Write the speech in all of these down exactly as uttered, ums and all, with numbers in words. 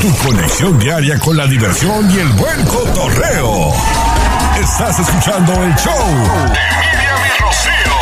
Tu conexión diaria con la diversión y el buen cotorreo. Estás escuchando el show de Miriam y Rocío.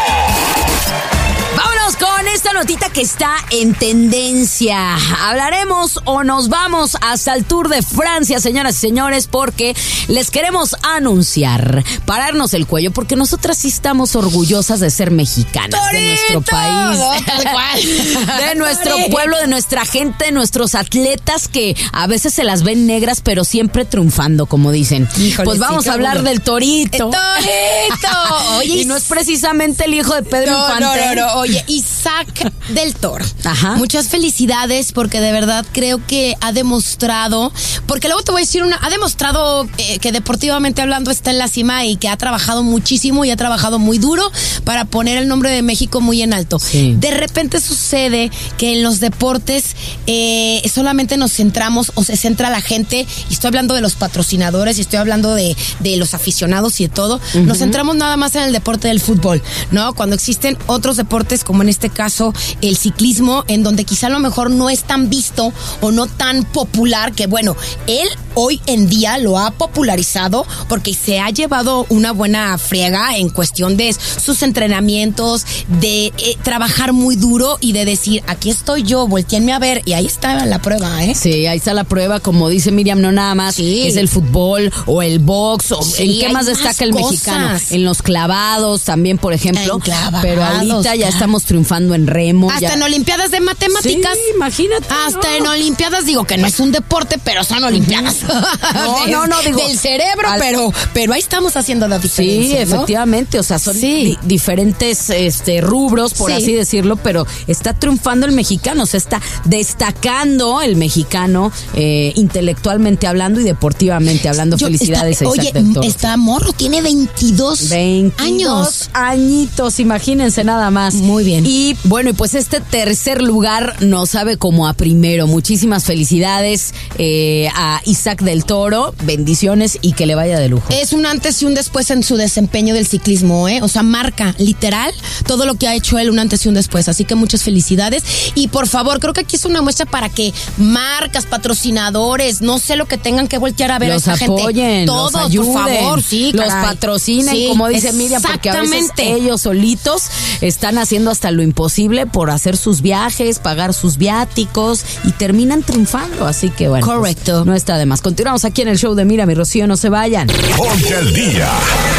Vámonos con esta notita que está en tendencia. Hablaremos o nos vamos hasta el Tour de Francia, señoras y señores, porque les queremos anunciar, pararnos el cuello, porque nosotras sí estamos orgullosas de ser mexicanas, ¡Torito! De nuestro país, no, tal cual. de nuestro pueblo, de nuestra gente, de nuestros atletas que a veces se las ven negras, pero siempre triunfando, como dicen. Híjole, pues vamos sí, a hablar bueno. del Torito. ¡El Torito! Oye, y no es precisamente el hijo de Pedro no, Infante. No, no, no. Oye, Isaac del Toro. Ajá. Muchas felicidades porque de verdad creo que ha demostrado, porque luego te voy a decir una, ha demostrado eh, que deportivamente hablando está en la cima y que ha trabajado muchísimo y ha trabajado muy duro para poner el nombre de México muy en alto. Sí. De repente sucede que en los deportes eh, solamente nos centramos o se centra la gente, y estoy hablando de los patrocinadores y estoy hablando de, de los aficionados y de todo, uh-huh. Nos centramos nada más en el deporte del fútbol, ¿no? Cuando existen otros deportes, como en este caso el ciclismo, en donde quizá a lo mejor no es tan visto o no tan popular, que bueno, él hoy en día lo ha popularizado porque se ha llevado una buena friega en cuestión de sus entrenamientos, de eh, trabajar muy duro y de decir, aquí estoy yo, voltéenme a ver, y ahí está la prueba, ¿eh? Sí, ahí está la prueba, como dice Miriam, no nada más sí. Es el fútbol o el box, o sí, ¿en qué más destaca más el cosas. Mexicano? En los clavados también, por ejemplo, en clavados, pero ahorita ya claro. Estamos triunfando en remo. Hasta ya. en olimpiadas de matemáticas. Sí, imagínate. Hasta no. en olimpiadas, digo que no es un deporte, pero son olimpiadas. No, de, no, no, digo. Del cerebro, al... pero, pero ahí estamos haciendo la diferencia. Sí, ¿no? efectivamente, o sea, son sí. di- diferentes este, rubros, por sí. así decirlo, pero está triunfando el mexicano, se está destacando el mexicano eh, intelectualmente hablando y deportivamente hablando. Yo, Felicidades está, a Isaac oye, del Toro. Está morro, tiene veintidós, veintidós años. añitos, imagínense nada más. Muy bien. Y bueno, y pues este tercer lugar nos sabe como a primero. Muchísimas felicidades eh, a Isaac del Toro, bendiciones y que le vaya de lujo. Es un antes y un después en su desempeño del ciclismo, ¿eh? O sea, marca literal todo lo que ha hecho él, un antes y un después. Así que muchas felicidades. Y por favor, creo que aquí es una muestra para que marcas, patrocinadores, no sé lo que tengan que voltear a ver los a esta apoyen, gente. Todos, los ayuden, por favor, sí, los caray. patrocinen, sí, como dice Miriam, porque a veces ellos solitos están haciendo hasta lo imposible por hacer sus viajes, pagar sus viáticos y terminan triunfando. Así que bueno, correcto. Pues, no está de más. Continuamos aquí en el show de Miriam y Rocío, no se vayan. Ponte al día